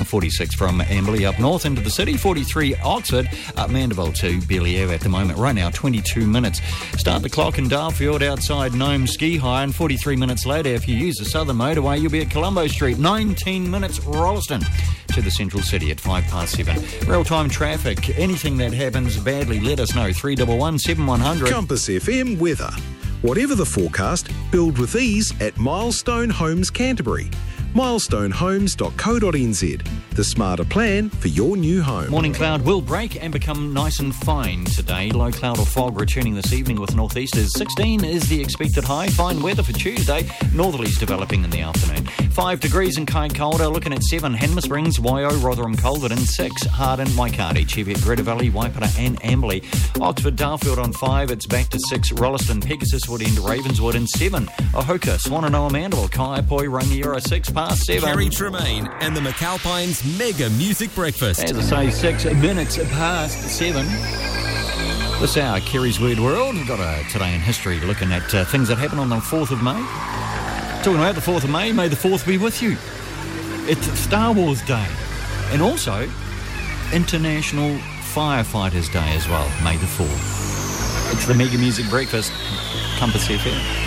46 from Amberley up north into the city, 43 Oxford, up Mandeville to Belair at the moment. Right now, 22 minutes. Start the clock in Darfield outside Nome Ski High, and 43 minutes later, if you use the southern motorway, you'll be at Colombo Street. 19 minutes Rolleston to the central city at 7:05. Real-time traffic. Anything that happens badly, let us know. 311 7100. Compass FM weather. Whatever the forecast, build with ease at Milestone Homes Canterbury. milestonehomes.co.nz. The smarter plan for your new home. Morning cloud will break and become nice and fine today. Low cloud or fog returning this evening with northeasters. 16 is the expected high. Fine weather for Tuesday. Northerlies developing in the afternoon. 5 degrees in Kaikoura, looking at 7 Hanma Springs, Waio, Rotherham, Calverton, 6 Hardin, Waikari, Cheviot, Greta Valley, Waipara and Amberley. Oxford, Darfield on 5, it's back to 6 Rolleston, Pegasus Wood End, Ravenswood and 7 Ohuka, Swannanoa, Mandeville, Kaiapoi, Rangiora, 6:07. Kerry Tremaine and the McAlpines Mega Music Breakfast. As I say, 6 minutes past 7. This hour, Kerry's Weird World. We've got a Today in History looking at things that happened on the 4th of May. Talking about the 4th of May, may the 4th be with you. It's Star Wars Day. And also, International Firefighters Day as well, May the 4th. It's the Mega Music Breakfast, Compass FM.